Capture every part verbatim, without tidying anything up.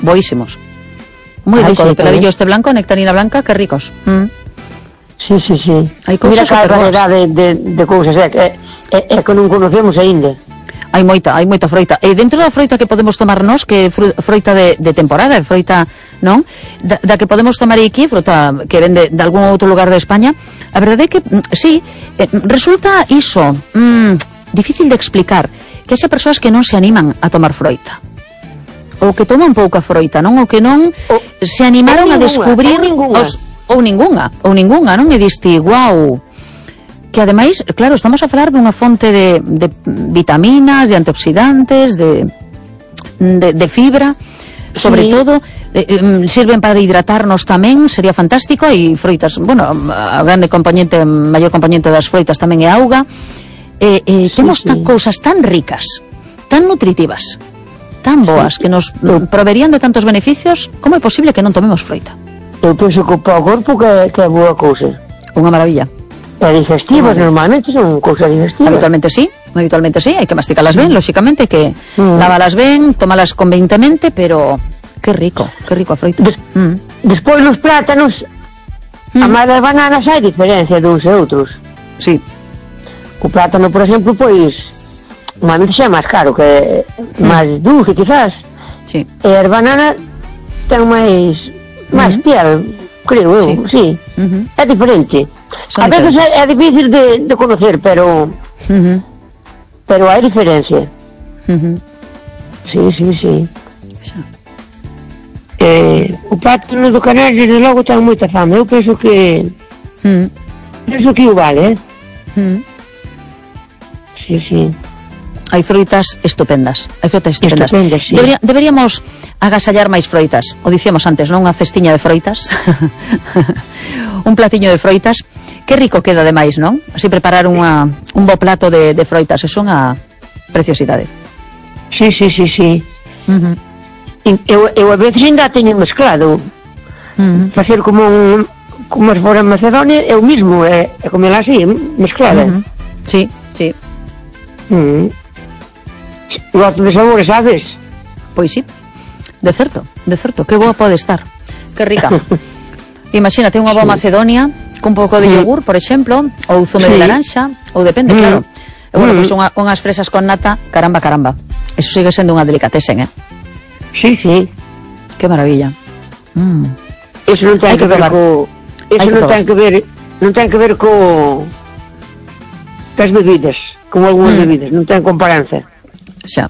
boísimos. Moi rico, de peladillo este blanco, nectarina blanca, que ricos. Mm. Sí, sí, sí. Hai cousas super boas. Mira que de, de, de cousas, é, é, é que non conocemos aínda. Hai moita, hai moita froita. E dentro da froita que podemos tomar nós, que é froita de, de temporada, é froita, non? Da, da que podemos tomar aquí, froita que vende de algún outro lugar de España, a verdade é que, sí, eh, resulta iso, mmm, difícil de explicar, que haxa persoas que non se animan a tomar froita. Ou que toman pouca froita, non? Ou que non o, se animaron a descubrir... Ou ninguna. Os, ou ningunha, ou ningunha, non? E diste, guau... Que ademais, claro, estamos a falar dunha fonte de, de vitaminas, de antioxidantes, de, de, de fibra, sobre sí. todo, eh, sirven para hidratarnos tamén, sería fantástico, e froitas, bueno, a grande componente, maior componente das froitas tamén é auga, eh, eh, sí, temos sí. Tan, cousas tan ricas, tan nutritivas, tan boas, que nos proverían de tantos beneficios, como é posible que non tomemos froita? Eu penso que para o corpo que, que é boa cousa. Unha maravilla. É digestivas, mm. normalmente son cousas digestivas. Habitualmente sí, habitualmente sí, hai que masticalas ben, lóxicamente, hai que mm. lavalas ben, tomalas convenientemente, pero que rico, que rico a froita. Des, mm. Despois nos plátanos, mm. a máis das bananas hai diferencia de uns e outros. Sí. O plátano, por exemplo, pois, normalmente xa é máis caro, que é mm. máis dulce, quizás. Sí. E as bananas ten máis, máis mm. piel, creo eu, sí. sí. Mm-hmm. É diferente. Son a veces é, é difícil de, de conocer, pero uh-huh. pero hai diferencia. Uh-huh. Sí, sí, sí. Eh, o plátano do Canal, desde logo, ten moita fama. Eu penso que uh-huh. penso que o vale, eh? Uh-huh. Sí, sí. Hai froitas estupendas, hai froitas estupendas. Estupendas, sí. Debería, deberíamos agasallar máis froitas, o dicíamos antes, non? Unha cestiña de froitas. Un platiño de froitas. Que rico queda ademais, non? Así preparar unha, un bo plato de, de froitas, é unha preciosidade. Sí, sí, sí, sí. Uh-huh. Eu, eu a veces ainda teño mezclado. Uh-huh. Facer como un, como se fora en Macedonia, eu mismo, é, é comela así, mezclada. Uh-huh. Sí, sí. Uh-huh. Gosto de sabores, sabes? Pois sí, de certo, de certo, que boa pode estar, que rica. Imagínate unha boa Macedonia con un pouco de yogur, por exemplo, ou zume sí. de laranxa, ou depende, mm. claro. E bueno, pois pues unha, unhas fresas con nata, caramba, caramba. Eso sigue sendo unha delicatesen, eh? Sí, sí. Que maravilla. Mm. Eso non ten que, que ver co... Eso non ten que ver... Non ten que ver co... cas bebidas, como algunhas mm. bebidas, non ten comparanza. Xa.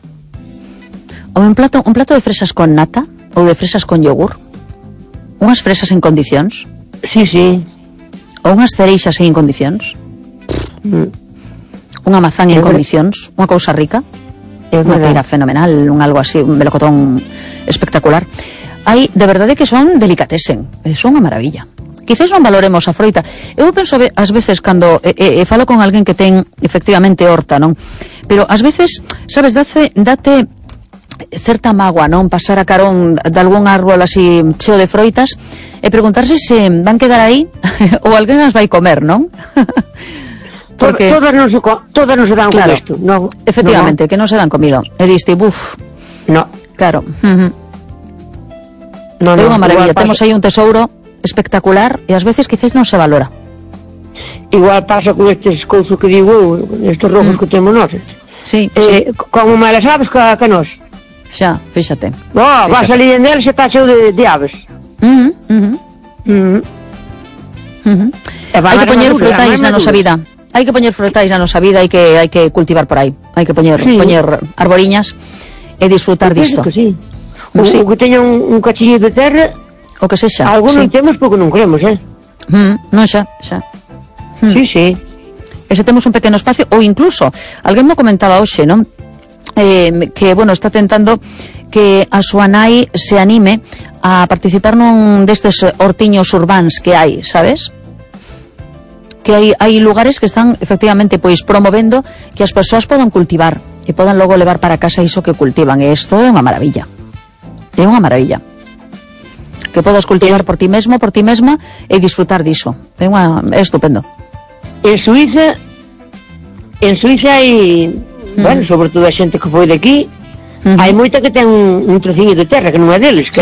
Ou un plato, un plato de fresas con nata, ou de fresas con yogur, unhas fresas en condicións. Sí, sí. Ou unhas cereixas en condicións. Mm. Unha mazán en condicións, unha cousa rica. Unha pera fenomenal, un algo así, un melocotón espectacular. Hai, de verdade que son delicatesen, son unha maravilla. Quizás non valoremos a froita. Eu penso ás veces cando e, e, falo con alguén que ten efectivamente horta, non? Pero ás veces, sabes, date, date certa mágoa, non? Pasar a carón de algún árbol así cheo de froitas e preguntarse se van quedar aí ou alguén as vai comer, non? Porque todas non se, todas non se dan claro, con isto, non? Efectivamente, no, que non se dan comido. E diste, buf. No. Claro. Uh-huh. No, é unha maravilla, temos aí un tesouro espectacular e ás veces quizás non se valora. Igual pasa con estes cousas que digo, estes rojos mm. que temos nós. Sí, eh, sí. Como malas aves que, que nós. Xa, fíxate. Oh, fíxate. Vas ali en el se está cheo de, de aves. Uh-huh, uh-huh. Uh-huh. Uh-huh. Hai que poñer frutais na nosa vida. Hai que poñer frutais na nosa vida, hai que hai que cultivar por aí. Hai que poñer sí. poñer arboriñas e disfrutar disto. Que sí. O, sí. o que teña un, un cachiño de terra, o que sexa. Algo non sí. temos porque non queremos, eh? Mm, non xa, xa. Mm. Sí, sí. E se temos un pequeno espacio, ou incluso, alguén mo comentaba hoxe, non? Eh, que, bueno, está tentando que a súa nai se anime a participar nun destes hortiños urbáns que hai, sabes? Que hai, hai lugares que están, efectivamente, pois promovendo que as persoas podan cultivar e podan logo levar para casa iso que cultivan, e isto é unha maravilla. É unha maravilla. Que podas cultivar por ti mesmo, por ti mesma e disfrutar diso. É unha é estupendo. En Suiza en Suiza hai, mm. bueno, sobre todo a xente que foi de aquí, mm. hai moita que ten un, un trociño de terra que non é deles, que